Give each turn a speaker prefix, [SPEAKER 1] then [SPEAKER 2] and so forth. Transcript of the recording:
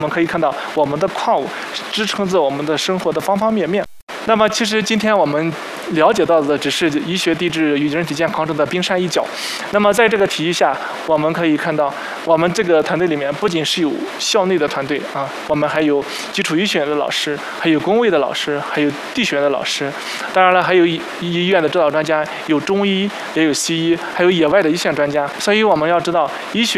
[SPEAKER 1] 我们可以看到，我们的矿物支撑着我们的生活的方方面面。那么，其实今天我们了解到的只是医学地质与人体健康中的冰山一角。那么，在这个体系下，我们可以看到，我们这个团队里面不仅是有校内的团队啊，我们还有基础医学院的老师，还有工卫的老师，还有地学院的老师。当然了，还有医院的指导专家，有中医，也有西医，还有野外的一线专家。所以我们要知道，医学